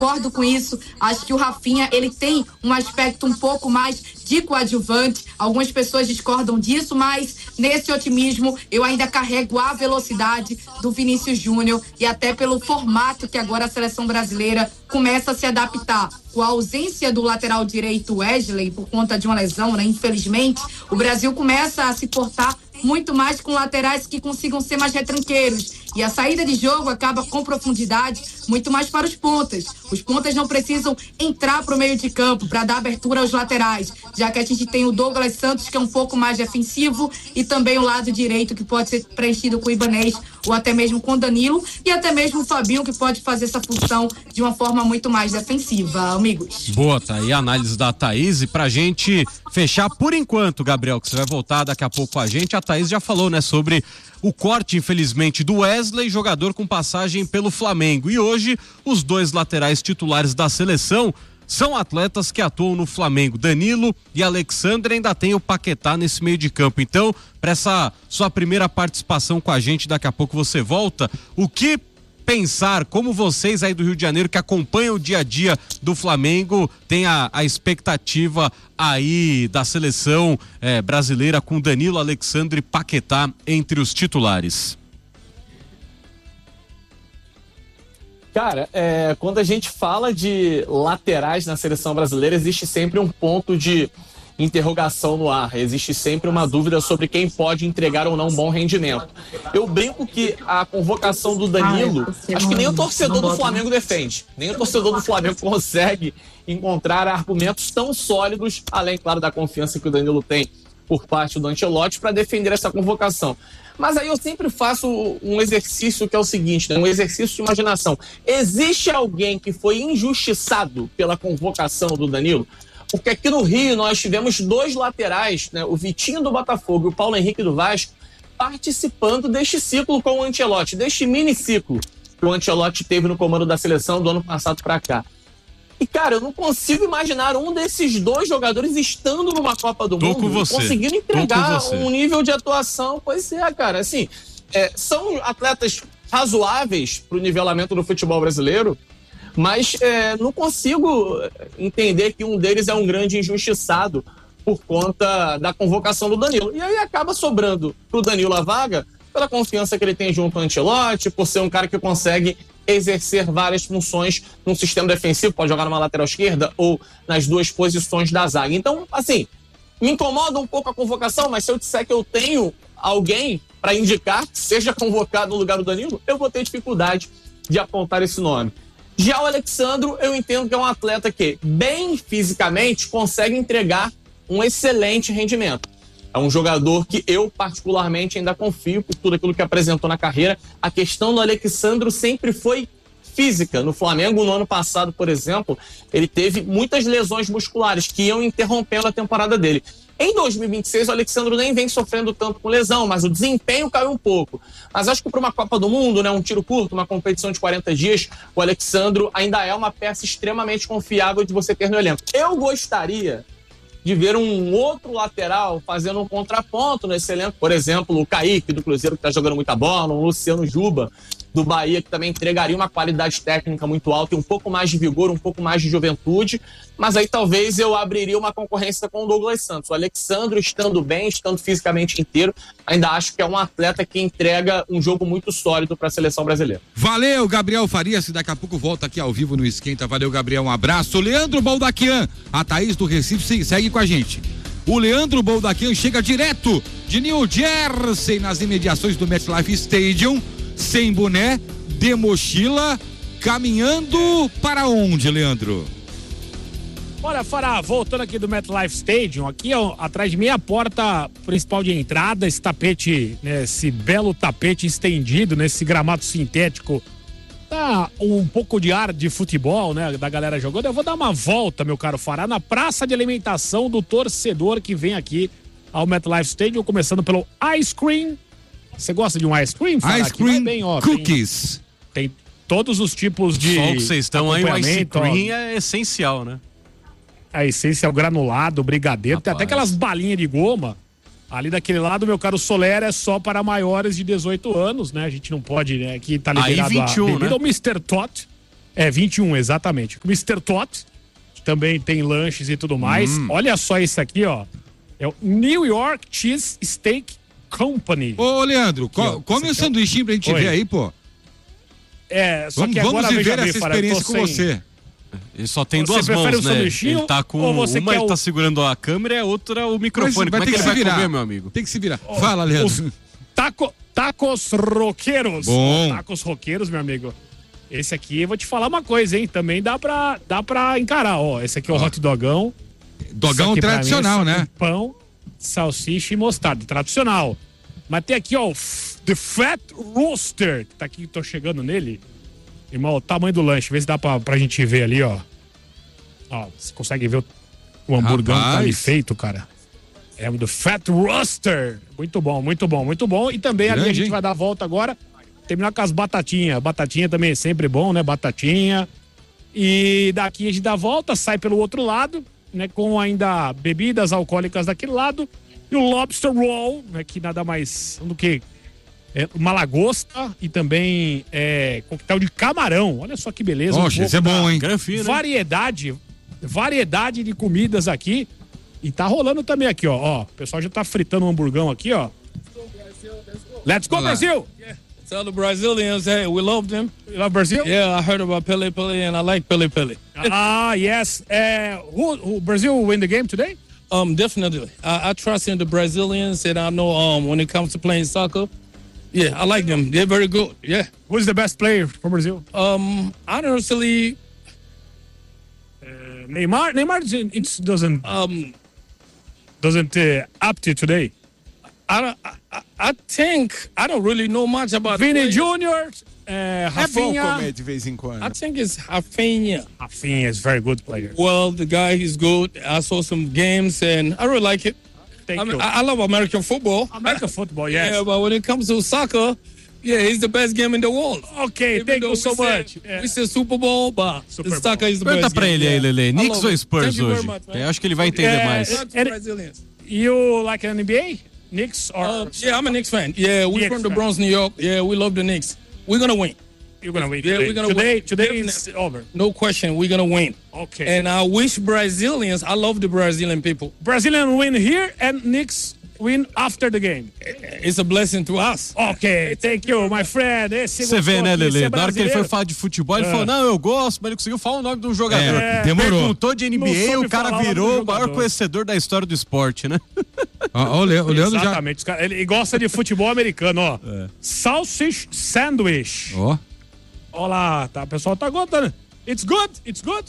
concordo com isso. Acho que o Rafinha, ele tem um aspecto um pouco mais de coadjuvante. Algumas pessoas discordam disso, mas nesse otimismo eu ainda carrego a velocidade do Vinícius Júnior e até pelo formato que agora a seleção brasileira começa a se adaptar. Com a ausência do lateral direito Wesley por conta de uma lesão, né? Infelizmente, o Brasil começa a se portar muito mais com laterais que consigam ser mais retranqueiros. E a saída de jogo acaba com profundidade muito mais para os pontas. Os pontas não precisam entrar para o meio de campo para dar abertura aos laterais, já que a gente tem o Douglas Santos, que é um pouco mais defensivo, e também o lado direito, que pode ser preenchido com o Ibanez ou até mesmo com o Danilo, e até mesmo o Fabinho, que pode fazer essa função de uma forma muito mais defensiva, amigos. Boa, tá aí a análise da Thaís. E pra gente fechar por enquanto, Gabriel, que você vai voltar daqui a pouco com a gente, a Thaís já falou, né, sobre o corte, infelizmente, do Wesley, jogador com passagem pelo Flamengo. E hoje, os dois laterais titulares da seleção são atletas que atuam no Flamengo. Danilo e Alexandre, ainda tem o Paquetá nesse meio de campo. Então, para essa sua primeira participação com a gente, daqui a pouco você volta. O que pensar, como vocês aí do Rio de Janeiro que acompanham o dia a dia do Flamengo, tem a expectativa aí da seleção brasileira com Danilo, Alexandre e Paquetá entre os titulares? Cara, quando a gente fala de laterais na seleção brasileira, existe sempre um ponto de interrogação no ar, existe sempre uma dúvida sobre quem pode entregar ou não um bom rendimento. Eu brinco que a convocação do Danilo, acho que nem o torcedor do Flamengo defende, nem o torcedor do Flamengo consegue encontrar argumentos tão sólidos, além, claro, da confiança que o Danilo tem por parte do Ancelotti, para defender essa convocação. Mas aí eu sempre faço um exercício que é o seguinte, né? Um exercício de imaginação. Existe alguém que foi injustiçado pela convocação do Danilo? Porque aqui no Rio nós tivemos dois laterais, né? O Vitinho do Botafogo e o Paulo Henrique do Vasco, participando deste ciclo com o Ancelotti, deste miniciclo que o Ancelotti teve no comando da seleção do ano passado para cá. E, cara, eu não consigo imaginar um desses dois jogadores estando numa Copa do Mundo, conseguindo entregar um nível de atuação. Pois é, cara, assim, são atletas razoáveis para o nivelamento do futebol brasileiro, mas não consigo entender que um deles é um grande injustiçado por conta da convocação do Danilo. E aí acaba sobrando pro Danilo a vaga pela confiança que ele tem junto ao Ancelotti, por ser um cara que consegue exercer várias funções num sistema defensivo, pode jogar numa lateral esquerda ou nas duas posições da zaga. Então, assim, me incomoda um pouco a convocação, mas se eu disser que eu tenho alguém para indicar que seja convocado no lugar do Danilo, eu vou ter dificuldade de apontar esse nome. Já o Alexandro, eu entendo que é um atleta que, bem fisicamente, consegue entregar um excelente rendimento. É um jogador que eu, particularmente, ainda confio por tudo aquilo que apresentou na carreira. A questão do Alexandro sempre foi física. No Flamengo, no ano passado, por exemplo, ele teve muitas lesões musculares que iam interrompendo a temporada dele. Em 2026, o Alexandro nem vem sofrendo tanto com lesão, mas o desempenho caiu um pouco. Mas acho que para uma Copa do Mundo, né, um tiro curto, uma competição de 40 dias, o Alexandro ainda é uma peça extremamente confiável de você ter no elenco. Eu gostaria de ver um outro lateral fazendo um contraponto nesse elenco. Por exemplo, o Kaique, do Cruzeiro, que está jogando muita bola, o Luciano Juba, do Bahia, que também entregaria uma qualidade técnica muito alta e um pouco mais de vigor, um pouco mais de juventude, mas aí talvez eu abriria uma concorrência com o Douglas Santos. O Alexandro, estando bem, estando fisicamente inteiro, ainda acho que é um atleta que entrega um jogo muito sólido para a seleção brasileira. Valeu, Gabriel Farias, daqui a pouco volta aqui ao vivo no Esquenta. Valeu, Gabriel, um abraço. Leandro Baldaquian, a Thaís do Recife segue com a gente. O Leandro Baldaquian chega direto de New Jersey, nas imediações do MetLife Stadium, sem boné, de mochila, caminhando para onde, Leandro? Olha, Fará, voltando aqui do MetLife Stadium, aqui ó, atrás de mim a porta principal de entrada, esse tapete, né, esse belo tapete estendido nesse gramado sintético, tá um pouco de ar de futebol, né, da galera jogando. Eu vou dar uma volta, meu caro Fará, na praça de alimentação do torcedor que vem aqui ao MetLife Stadium, começando pelo Ice Cream. Você gosta de um ice cream? Ice cream bem, ó, cookies. Tem todos os tipos de. Só que vocês estão aí, o ice cream é essencial, né? É essencial, granulado, brigadeiro. Rapaz. Tem até aquelas balinhas de goma. Ali daquele lado, meu caro Soler, é só para maiores de 18 anos, né? A gente não pode, né? Aqui tá liberado aí 21, a bebida. né? O Mr. Tot. 21, exatamente. O Mr. Tot também tem lanches e tudo mais. Olha só esse aqui, ó. É o New York Cheese Steak Company. Ô, Leandro, come um sanduichinho pra gente ver aí, pô. Só que agora vamos viver bem, essa experiência com você. Ele só tem Você duas prefere mãos, o né? sanduichinho Ele tá com ou você uma, quer ele tá o- segurando a câmera e a outra o microfone. Vai Como é ter que que ele se vai virar. comer, meu amigo? Tem que se virar. Fala, Leandro. Os tacos roqueiros. Bom. Tacos roqueiros, meu amigo. Esse aqui, eu vou te falar uma coisa, hein? Também dá pra encarar, ó. Esse aqui é o hot dogão. Dogão Isso aqui pra tradicional, mim é né? Pão, salsicha e mostarda. Tradicional. Mas tem aqui, ó, The Fat Roaster, que tá aqui, tô chegando nele. Irmão, o tamanho do lanche. Vê se dá pra gente ver ali, ó. Ó, você consegue ver o hamburgão que tá ali feito, cara. É o The Fat Roaster. Muito bom, muito bom, muito bom. E também ali a Grande, gente hein? vai dar a volta agora. Terminar com as batatinhas. Batatinha também é sempre bom, né? Batatinha. E daqui a gente dá a volta, sai pelo outro lado, né? Com ainda bebidas alcoólicas daquele lado. E o Lobster Roll, né? Que nada mais do que uma lagosta e também coquetel de camarão. Olha só que beleza. Poxa, esse é bom, hein? Granfino, né? Variedade de comidas aqui. E tá rolando também aqui, ó. O pessoal já tá fritando um hamburgão aqui, ó. Let's go, Olha lá. Brasil! Tell the Brazilians, hey, we love them. You love Brazil? Yeah, I heard about Pele Pele and I like Pele Pele. Yes. Who Brazil win the game today? Definitely. I trust in the Brazilians and I know when it comes to playing soccer, yeah, I like them. They're very good. Yeah. Who's the best player for Brazil? Honestly, Neymar. Neymar doesn't up to today. I think I don't really know much about Vini players. Jr. É bom Rafinha. comer de vez em quando. I think it's Rafinha. Rafinha is very good player. Well, the guy is good. I saw some games and I really like it. Thank I mean, you. I love American football. American football, yes. Yeah, but when it comes to soccer, yeah, it's the best game in the world. Okay, Even thank though you so we say- much. We say Super Bowl, but Super the soccer is the Pergunta best pra game. ele aí, yeah. Lele. I Knicks love ou it. Spurs Thank you very hoje? much, man. Eu acho que ele vai entender mais. Shout out to And- Brazilians. You like an NBA? Knicks or Yeah, I'm a Knicks fan. Yeah, we're Knicks from the fan. Bronx, New York. Yeah, we love the Knicks. We're gonna win. you're gonna win? Yeah, today? we're gonna today. win. Today is over. No question, we're gonna win. Okay. And I wish Brazilians, I love the Brazilian people. Brazilian win here and Knicks win after the game. It's a blessing to us. Ok, thank you, my friend. Esse Você vê, gostou né, aqui, Lele? esse é Na hora que ele foi brasileiro. falar de futebol, ele falou: não, eu gosto, mas ele conseguiu falar o nome de um jogador. Demorou. Perguntou de NBA e soube o cara falar o nome virou do o maior jogador. conhecedor da história do esporte, né? Ó, o Leandro já. Exatamente, os cara- ele gosta de futebol americano, ó. Sausage sandwich. Ó. Olha lá, tá, o pessoal tá gostando. It's good, it's good.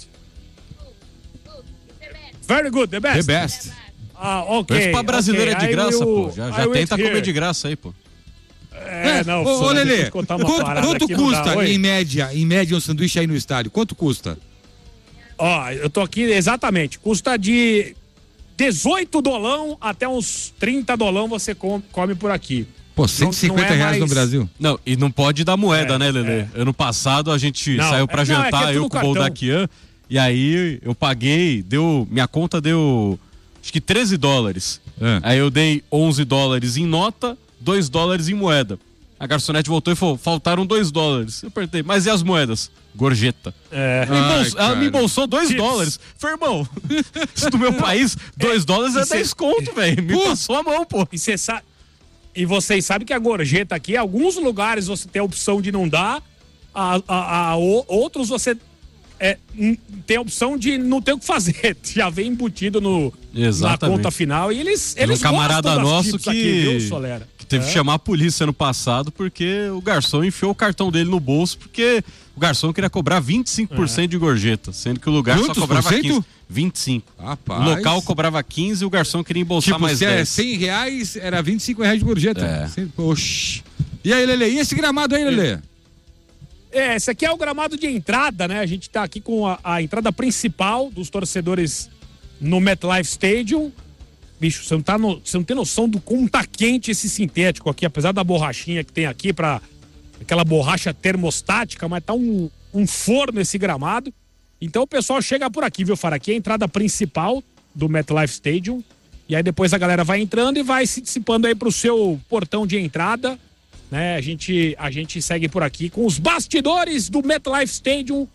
Very good, the best. The best. Ah, ok. Mas pra brasileiro é de ok, graça, I will- pô. Já I will tenta here. comer de graça aí, pô. Não, Ô, Fran, deixa eu Lelê, te contar uma quanto, parada quanto aqui, não dá. custa Oi? em média um sanduíche aí no estádio? Quanto custa? Ó, eu tô aqui exatamente. Custa de $18 até uns $30 você come por aqui. Pô, R$150 não é reais no mais- Brasil. Não, e não pode dar moeda, né, Lele? Ano passado a gente Não, saiu pra não, é que é jantar, tudo eu com o cartão. Boldaquian, e aí eu paguei, minha conta deu acho que $13. É. Aí eu dei $11 em nota, $2 em moeda. A garçonete voltou e falou: faltaram $2. Eu perguntei: mas e as moedas? Gorjeta. Ela me embolsou $2. Falei: irmão, isso do meu país, $2 é 10 conto, velho. Me passou a mão, pô. E você sabe. E vocês sabem que a gorjeta aqui, em alguns lugares você tem a opção de não dar, outros você tem a opção de não ter o que fazer. Já vem embutido na Exatamente. conta final. E eles Teve um camarada gostam das nosso chips que, aqui, viu, Solera? que teve que chamar a polícia ano passado porque o garçom enfiou o cartão dele no bolso porque o garçom queria cobrar 25% de gorjeta, sendo que o lugar Quantos só cobrava por cento? 15%. 25%. Rapaz. O local cobrava 15% e o garçom queria embolsar Tipo, mais se é 10%. R$100, era R$25 de gorjeta. É. Oxi. E aí, Lele? E esse gramado aí, Lele? Esse aqui é o gramado de entrada, né? A gente tá aqui com a entrada principal dos torcedores no MetLife Stadium. Bicho, você não tem noção do como tá quente esse sintético aqui, apesar da borrachinha que tem aqui, aquela borracha termostática, mas tá um forno esse gramado. Então o pessoal chega por aqui, viu, Fara? Aqui é a entrada principal do MetLife Stadium. E aí depois a galera vai entrando e vai se dissipando aí pro seu portão de entrada. Né? A gente segue por aqui com os bastidores do MetLife Stadium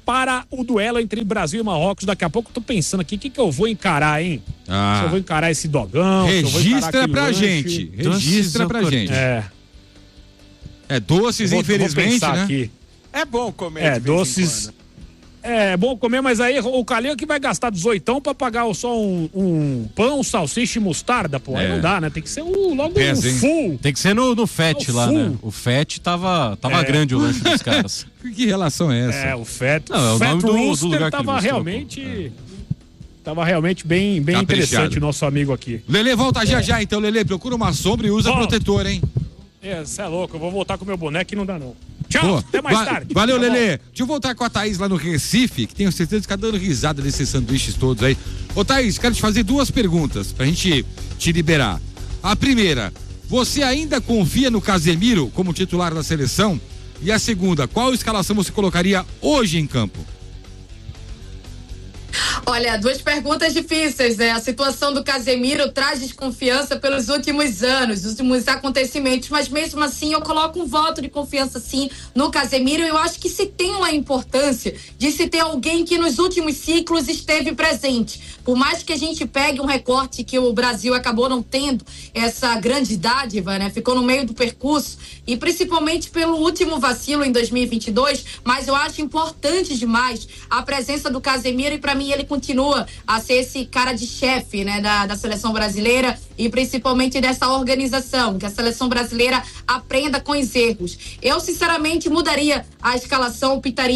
para o duelo entre Brasil e Marrocos. Daqui a pouco eu tô pensando aqui, o que eu vou encarar, hein? Se eu vou encarar esse dogão, registra pra gente. Registra pra gente. Doces, infelizmente, né? Aqui. É bom comer. Doces. É bom comer, mas aí o Calil que vai gastar 18 pra pagar só um pão, salsicha e mostarda, pô. Aí não dá, né? Tem que ser logo um full. Tem que ser no FET lá, né? O FET tava grande o lanche dos caras. Que relação é essa? O FET. Não, é o nome do lugar tava que realmente... Tava realmente bem interessante o nosso amigo aqui. Lelê, volta já, então, Lelê. Procura uma sombra e usa protetor, hein? Você é louco, eu vou voltar com o meu boneco e não dá não. Tchau, até mais tarde. Valeu, Lelê. Deixa eu voltar com a Thaís lá no Recife, que tenho certeza que tá dando risada desses sanduíches todos aí. Ô, Thaís, quero te fazer 2 perguntas pra gente te liberar. A primeira, você ainda confia no Casemiro como titular da seleção? E a segunda, qual escalação você colocaria hoje em campo? Olha, 2 perguntas difíceis, né? A situação do Casemiro traz desconfiança pelos últimos anos, os últimos acontecimentos, mas mesmo assim eu coloco um voto de confiança sim no Casemiro. Eu acho que se tem uma importância de se ter alguém que nos últimos ciclos esteve presente. Por mais que a gente pegue um recorte que o Brasil acabou não tendo essa grande dádiva, né? Ficou no meio do percurso e principalmente pelo último vacilo em 2022, mas eu acho importante demais a presença do Casemiro e para mim ele continua a ser esse cara de chefe, né, da seleção brasileira e principalmente dessa organização, que a seleção brasileira aprenda com os erros. Eu, sinceramente, mudaria a escalação,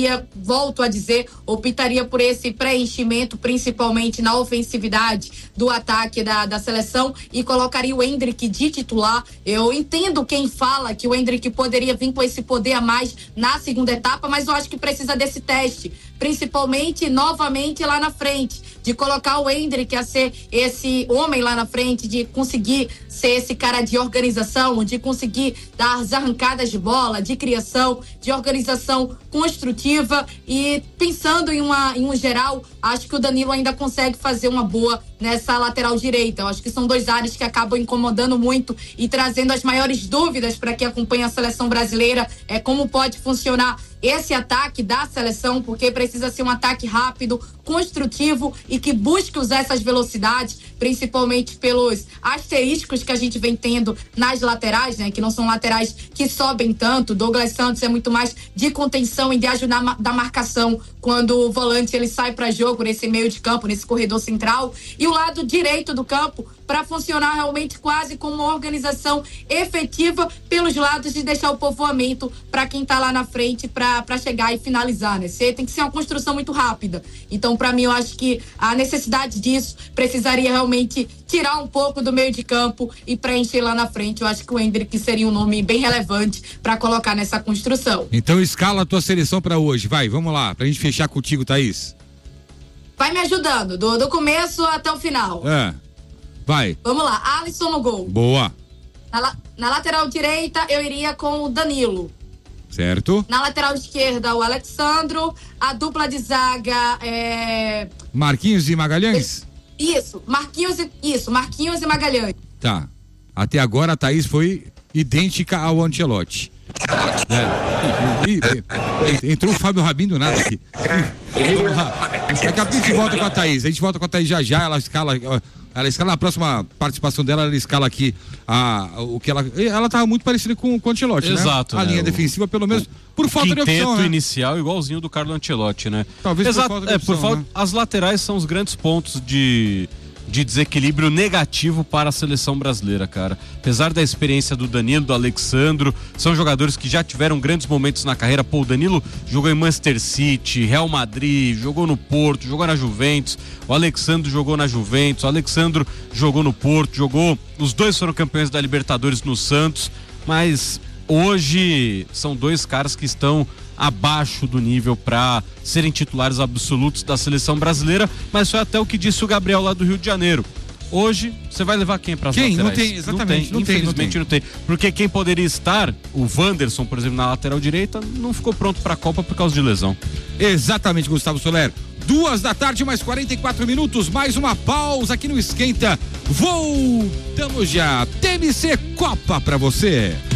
volto a dizer, optaria por esse preenchimento, principalmente na ofensividade do ataque da seleção e colocaria o Endrick de titular. Eu entendo quem fala que o Endrick poderia vir com esse poder a mais na segunda etapa, mas eu acho que precisa desse teste, principalmente, novamente, lá na frente, de colocar o Endrick a ser esse homem lá na frente, de conseguir ser esse cara de organização, de conseguir dar as arrancadas de bola, de criação, de organização construtiva e pensando em um geral, acho que o Danilo ainda consegue fazer uma boa nessa lateral direita. Eu acho que são 2 áreas que acabam incomodando muito e trazendo as maiores dúvidas para quem acompanha a seleção brasileira, como pode funcionar esse ataque da seleção, porque precisa ser um ataque rápido, construtivo e que busque usar essas velocidades, principalmente pelos asteriscos que a gente vem tendo nas laterais, né? Que não são laterais que sobem tanto. Douglas Santos é muito mais de contenção e de ajudar da marcação quando o volante ele sai para jogo nesse meio de campo, nesse corredor central, e o lado direito do campo para funcionar realmente quase como uma organização efetiva pelos lados e deixar o povoamento para quem tá lá na frente para chegar e finalizar, né? Tem que ser uma construção muito rápida. Então, para mim, eu acho que a necessidade disso precisaria realmente tirar um pouco do meio de campo e preencher lá na frente. Eu acho que o Endrick seria um nome bem relevante para colocar nessa construção. Então, escala a tua seleção para hoje. Vai, vamos lá, pra gente fechar contigo, Thaís. Vai me ajudando, do começo até o final. Vai. Vamos lá, Alisson no gol. Boa. Na lateral direita, eu iria com o Danilo. Certo. Na lateral esquerda, o Alexandro. A dupla de zaga é... Marquinhos e Magalhães? Isso, Marquinhos e Magalhães. Tá. Até agora a Thaís foi idêntica ao Ancelotti. Entrou o Fábio Rabin do nada aqui. Vamos lá. Daqui a pouco a gente volta com a Thaís. A gente volta com a Thaís já. Ela escala na próxima participação dela, ela escala aqui o que ela tava muito parecida com o Ancelotti, exato, né? A linha defensiva, pelo menos, por falta de opção, quinteto né? inicial igualzinho do Carlo Ancelotti, né? Talvez por falta de opção, né? As laterais são os grandes pontos de desequilíbrio negativo para a seleção brasileira, cara. Apesar da experiência do Danilo, do Alexandro, são jogadores que já tiveram grandes momentos na carreira. Pô, o Danilo jogou em Manchester City, Real Madrid, jogou no Porto, jogou na Juventus, o Alexandro jogou na Juventus, o Alexandro jogou no Porto, os dois foram campeões da Libertadores no Santos, mas hoje são 2 caras que estão abaixo do nível para serem titulares absolutos da seleção brasileira, mas foi até o que disse o Gabriel lá do Rio de Janeiro. Hoje, você vai levar quem para as laterais? Não tem, exatamente. Infelizmente não tem. Porque quem poderia estar, o Wanderson, por exemplo, na lateral direita, não ficou pronto para a Copa por causa de lesão. Exatamente, Gustavo Soler. 14h, mais 44 minutos, mais uma pausa aqui no Esquenta. Voltamos já. TMC Copa para você.